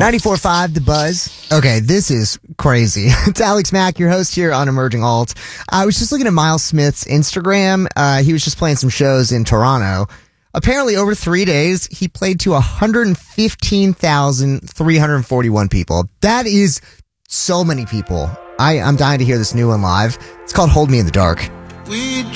94.5 The Buzz. Okay, this is crazy. It's Alex Mack, your host here on Emerging Alt. I was just looking at Miles Smith's Instagram. He was just playing some shows in Toronto. Apparently, over 3 days, he played to 115,341 people. That is so many people. I'm dying to hear this new one live. It's called Hold Me in the Dark.